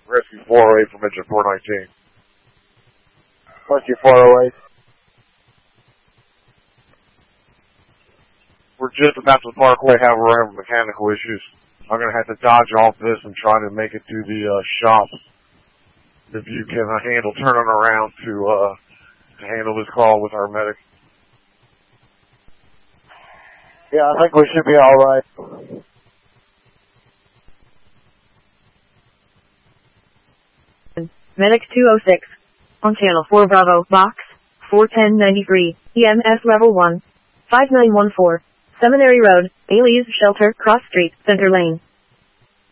Rescue 408 from engine 419. Rescue 408. We're just about to the parkway, however, we're having mechanical issues. I'm going to have to dodge off this and try to make it to the shop. If you can handle turning around to handle this call with our medic. Yeah, I think we should be alright. Medic 206. On channel 4 Bravo, box 41093, EMS level 1, 5914. Seminary Road, Bailey's Shelter, Cross Street, Center Lane.